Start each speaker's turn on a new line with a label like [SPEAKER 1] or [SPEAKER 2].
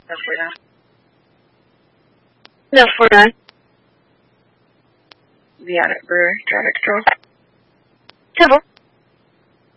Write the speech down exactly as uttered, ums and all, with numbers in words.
[SPEAKER 1] neuf fois là.
[SPEAKER 2] neuf fois là.
[SPEAKER 1] The Attic Brewer, Traffic Control.
[SPEAKER 2] C'est bon.